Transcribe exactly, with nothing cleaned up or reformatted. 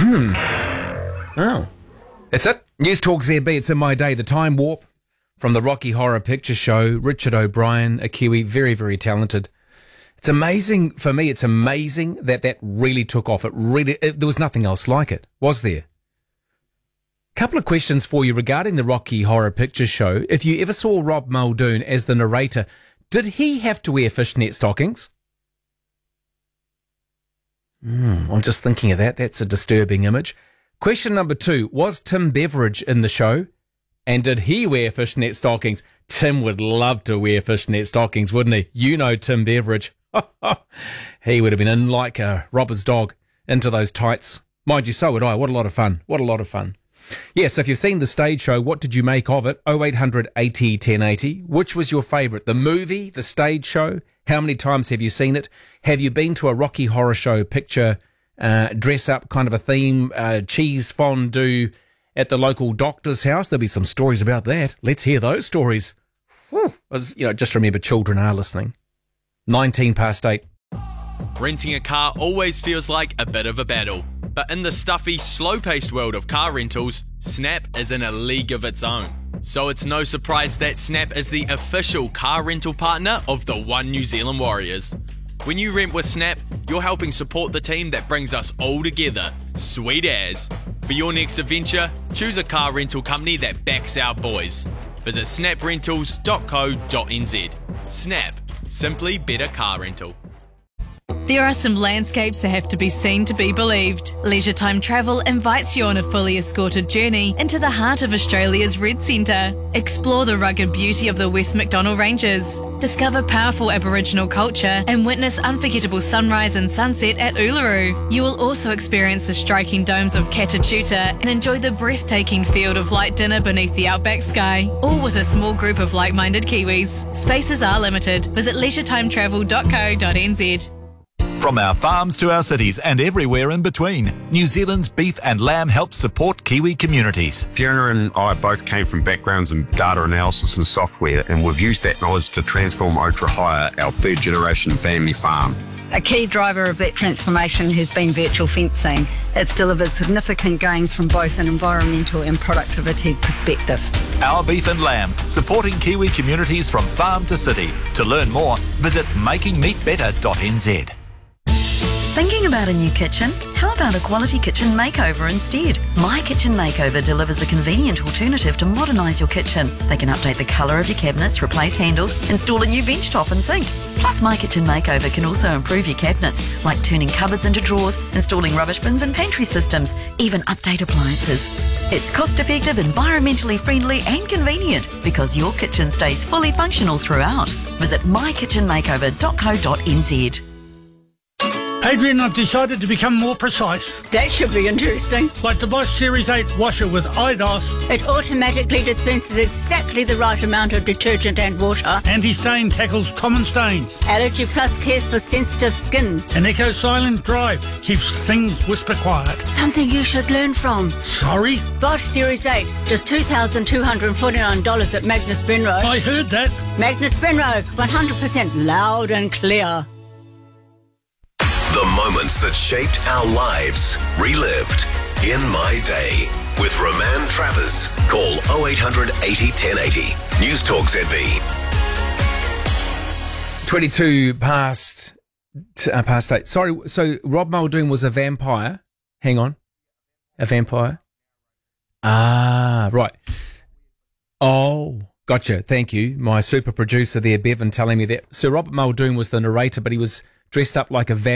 Hmm. Oh. That's it. News Talk Z B. It's in my day. The Time Warp from the Rocky Horror Picture Show. Richard O'Brien, a Kiwi, very, very talented. It's amazing, for me, it's amazing that that really took off. It really, it, there was nothing else like it, was there? Couple of questions for you regarding the Rocky Horror Picture Show. If you ever saw Rob Muldoon as the narrator, did he have to wear fishnet stockings? Mm, I'm just thinking of that. That's a disturbing image. Question number two, was Tim Beveridge in the show? And did he wear fishnet stockings? Tim would love to wear fishnet stockings, wouldn't he? You know Tim Beveridge. He would have been in like a robber's dog into those tights. Mind you, so would I. What a lot of fun. What a lot of fun. Yes, if you've seen the stage show, what did you make of it? oh eight hundred eighty ten eighty. Which was your favourite? The movie, the stage show? How many times have you seen it? Have you been to a Rocky Horror Show picture, uh, dress up kind of a theme, uh, cheese fondue at the local doctor's house? There'll be some stories about that. Let's hear those stories. Whew. As, you know, just remember, children are listening. nineteen past eight. Renting a car always feels like a bit of a battle. But in the stuffy, slow-paced world of car rentals, Snap is in a league of its own. So it's no surprise that Snap is the official car rental partner of the One New Zealand Warriors. When you rent with Snap, you're helping support the team that brings us all together. Sweet as. For your next adventure, choose a car rental company that backs our boys. Visit snap rentals dot co dot n z. Snap. Simply better car rental. There are some landscapes that have to be seen to be believed. Leisure Time Travel invites you on a fully escorted journey into the heart of Australia's Red Centre. Explore the rugged beauty of the West Macdonnell Ranges. Discover powerful Aboriginal culture and witness unforgettable sunrise and sunset at Uluru. You will also experience the striking domes of Catatuta and enjoy the breathtaking field of light dinner beneath the outback sky, all with a small group of like-minded Kiwis. Spaces are limited. Visit leisure time travel dot co dot n z. From our farms to our cities and everywhere in between, New Zealand's Beef and Lamb helps support Kiwi communities. Fiona and I both came from backgrounds in data analysis and software, and we've used that knowledge to transform Otra Hire, our third generation family farm. A key driver of that transformation has been virtual fencing. It's delivered significant gains from both an environmental and productivity perspective. Our Beef and Lamb, supporting Kiwi communities from farm to city. To learn more, visit making meat better dot n z. Thinking about a new kitchen? How about a quality kitchen makeover instead? My Kitchen Makeover delivers a convenient alternative to modernise your kitchen. They can update the colour of your cabinets, replace handles, install a new bench top and sink. Plus, My Kitchen Makeover can also improve your cabinets, like turning cupboards into drawers, installing rubbish bins and pantry systems, even update appliances. It's cost-effective, environmentally friendly and convenient because your kitchen stays fully functional throughout. Visit my kitchen makeover dot co dot n z. Adrian, I've decided to become more precise. That should be interesting. Like the Bosch Series eight washer with I D O S. It automatically dispenses exactly the right amount of detergent and water. Anti-stain tackles common stains. Allergy Plus cares for sensitive skin. And Eco Silent Drive keeps things whisper quiet. Something you should learn from. Sorry? Bosch Series eight, just two thousand two hundred forty-nine dollars at Magnus Benroe. I heard that. Magnus Benroe, one hundred percent loud and clear. The moments that shaped our lives, relived in my day. With Roman Travers. Call oh eight hundred eighty ten eighty. News Talk Z B. twenty-two past, uh, past eight. Sorry, so Rob Muldoon was a vampire. Hang on. A vampire? Ah, right. Oh, gotcha. Thank you. My super producer there, Bevan, telling me that Sir Robert Muldoon was the narrator, but he was dressed up like a vampire.